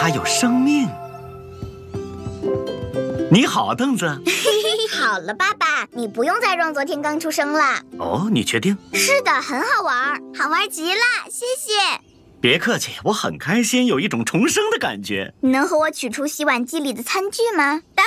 它有生命。你好，凳子。 好了，爸爸，你不用再装昨天刚出生了。 哦，你确定？ 是的，很好玩，好玩极了，谢谢。 别客气，我很开心，有一种重生的感觉。 你能和我取出洗碗机里的餐具吗？当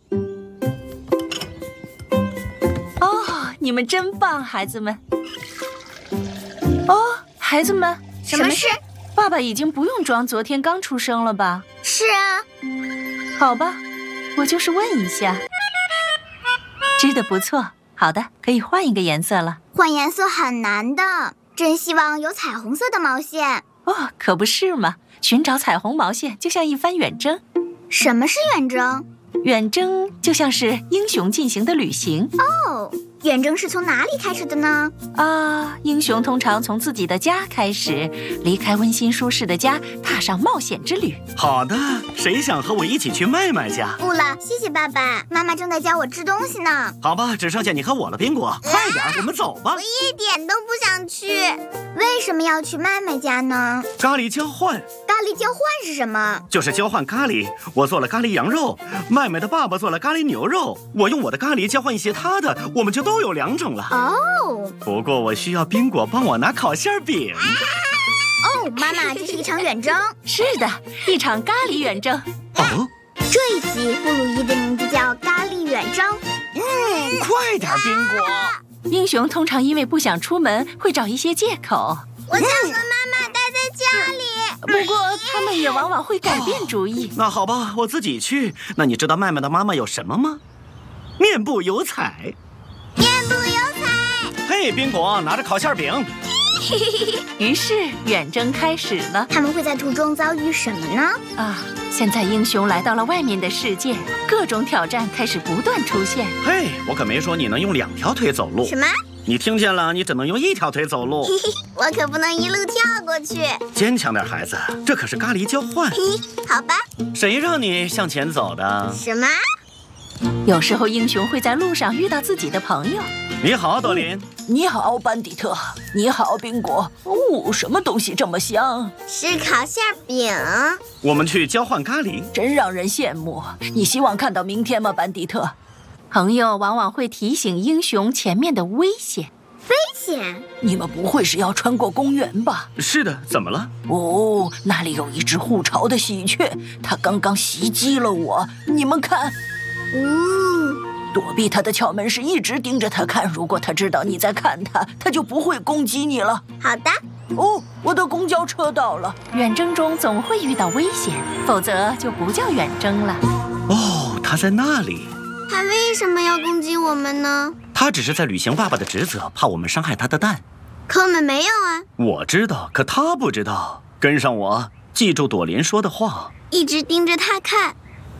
然。 哦，你们真棒，孩子们。哦，孩子们， 什么事？ 爸爸已经不用装昨天刚出生了吧？ 是啊。 好吧，我就是问一下。织得不错，好的，可以换一个颜色了。 换颜色很难的，真希望有彩虹色的毛线。 哦，可不是嘛，寻找彩虹毛线就像一番远征。 什么是远征？ 远征就像是英雄进行的旅行。 哦，远征是从哪里开始的呢？ 英雄通常从自己的家开始，离开温馨舒适的家，踏上冒险之旅。 好的，谁想和我一起去麦麦家？ 不了，谢谢爸爸，妈妈正在教我织东西呢。 好吧，只剩下你和我了，宾果，快点，我们走吧。 我一点都不想去。为什么要去麦麦家呢？ 咖喱交换。 咖喱交换是什么？ 就是交换咖喱。我做了咖喱羊肉，麦麦的爸爸做了咖喱牛肉，我用我的咖喱交换一些他的，我们就都有2种了。 哦， 不过我需要宾果帮我拿烤馅饼。 哦，妈妈，这是一场远征。 是的，一场咖喱远征。 哦， 这一集不如意的名字叫咖喱远征。 快点，宾果。 英雄通常因为不想出门，会找一些借口。 我想和妈妈待在家里。 不过他们也往往会改变主意。 那好吧，我自己去。那你知道麦麦的妈妈有什么吗？面部有彩。 面部有彩。 嘿，宾果，拿着烤馅饼。 于是远征开始了。 他们会在途中遭遇什么呢？ 现在英雄来到了外面的世界，各种挑战开始不断出现。 嘿，我可没说你能用2条腿走路。 什么？ 你听见了，你只能用1条腿走路。 我可不能一路跳过去。 坚强点，孩子，这可是咖喱交换。 好吧。 谁让你向前走的？ 什么？ 有时候英雄会在路上遇到自己的朋友。 你好，朵琳。 你好，班迪特。你好，宾果。什么东西这么香？ 是烤馅饼。 我们去交换咖喱， 真让人羡慕。你希望看到明天吗，班迪特？朋友往往会提醒英雄前面的危险。 危险？ 你们不会是要穿过公园吧？ 是的，怎么了？ 那里有一只护巢的喜鹊，它刚刚袭击了我。你们看。躲避它的窍门是一直盯着它看，如果它知道你在看它，它就不会攻击你了。 好的。 我的公交车到了。远征中总会遇到危险，否则就不叫远征了。 它在那里。 它为什么要攻击我们呢？ 它只是在履行爸爸的职责，怕我们伤害它的蛋。 可我们没有啊。 我知道，可它不知道。跟上我，记住朵琳说的话， 一直盯着它看。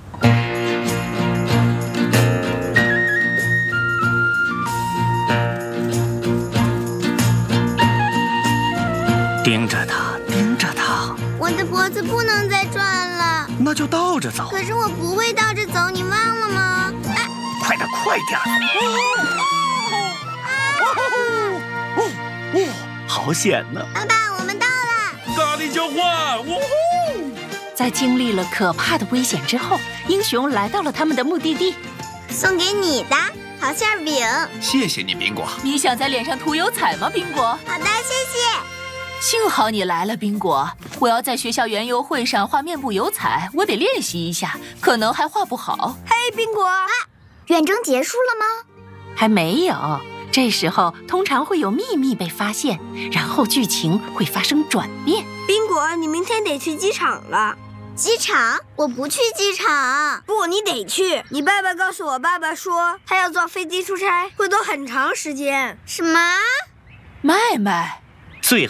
盯着它，盯着它。 我的脖子不能再转了。 那就倒着走。 可是我不会倒着走，你忘了吗？ 快点，快点！好险呢！ 爸爸，我们到了。 咖喱交换！ 在经历了可怕的危险之后，英雄来到了他们的目的地。 送给你的烤馅饼。 谢谢你，宾果。 你想在脸上涂油彩吗，宾果？ 好的，谢谢。 幸好你来了，宾果。我要在学校园游会上画面部油彩，我得练习一下，可能还画不好。 嘿，宾果。远征结束了吗？ 还没有。这时候通常会有秘密被发现，然后剧情会发生转变。 宾果，你明天得去机场了。 机场？我不去机场。 不，你得去。你爸爸告诉我，爸爸说他要坐飞机出差，会坐很长时间。 什么？ 麦麦。